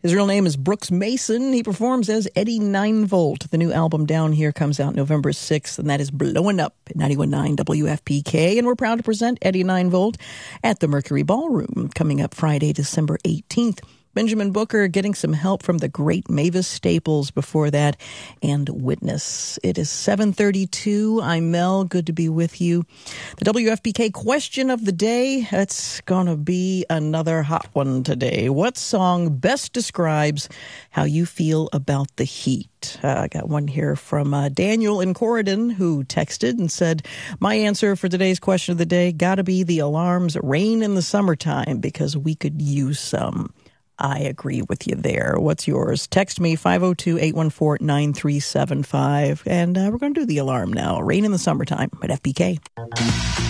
His real name is Brooks Mason. He performs as Eddie 9-Volt. The new album Down Here comes out November 6th, and that is blowing up at 91.9 WFPK. And we're proud to present Eddie 9-Volt at the Mercury Ballroom coming up Friday, December 18th. Benjamin Booker getting some help from the great Mavis Staples before that, and Witness. It is 7:32. I'm Mel. Good to be with you. The WFPK question of the day. It's going to be another hot one today. What song best describes how you feel about the heat? I got one here from Daniel in Corridon, who texted and said, my answer for today's question of the day got to be the Alarm's Rain in the Summertime, because we could use some. I agree with you there. What's yours? Text me 502-814-9375. And we're going to do the Alarm now. Rain in the Summertime at FPK.